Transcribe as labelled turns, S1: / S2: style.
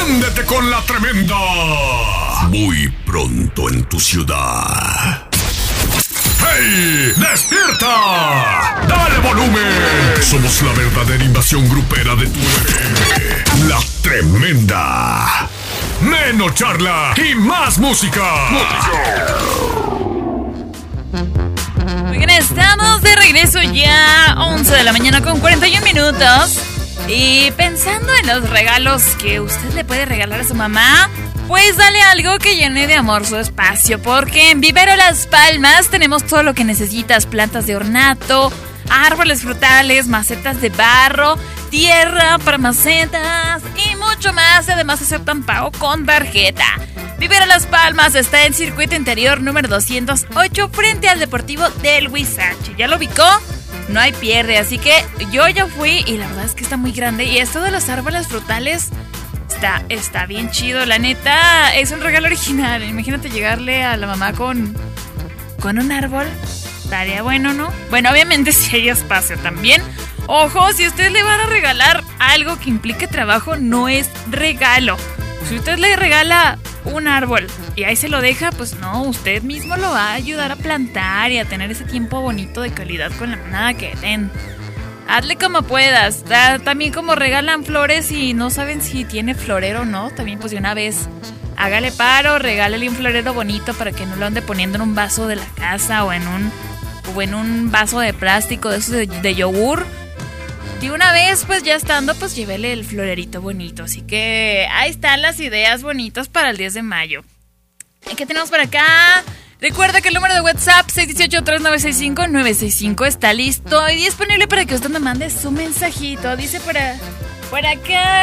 S1: Préndete con la tremenda. Muy pronto en tu ciudad. ¡Hey! ¡Despierta! ¡Dale volumen! Somos la verdadera invasión grupera de tu bebé. La tremenda. Menos charla y más música.
S2: Oigan, estamos de regreso ya, 11 de la mañana con 41 minutos. Y pensando en los regalos que usted le puede regalar a su mamá, pues dale algo que llene de amor su espacio, porque en Vivero Las Palmas tenemos todo lo que necesitas: plantas de ornato, árboles frutales, macetas de barro, tierra para macetas y mucho más. Además aceptan pago con tarjeta. Vivero Las Palmas está en Circuito Interior número 208 frente al Deportivo del Huizache. ¿Ya lo ubicó? No hay pierde, así que yo ya fui y la verdad es que está muy grande. Y esto de los árboles frutales está bien chido, la neta. Es un regalo original. Imagínate llegarle a la mamá con un árbol. Estaría bueno, ¿no? Bueno, obviamente si hay espacio también. Ojo, si usted le van a regalar algo que implique trabajo, no es regalo. Si usted le regala un árbol y ahí se lo deja, pues no, usted mismo lo va a ayudar a plantar y a tener ese tiempo bonito de calidad con la manada que den. Hazle como puedas. También como regalan flores y no saben si tiene florero o no, también pues de una vez hágale paro, regálale un florero bonito para que no lo ande poniendo en un vaso de la casa o en un vaso de plástico de esos de yogur. De una vez, pues ya estando, pues llévele el florerito bonito. Así que ahí están las ideas bonitas para el 10 de mayo. ¿Qué tenemos por acá? Recuerda que el número de WhatsApp 618-3965-965 está listo y disponible para que usted me mande su mensajito. Dice por acá...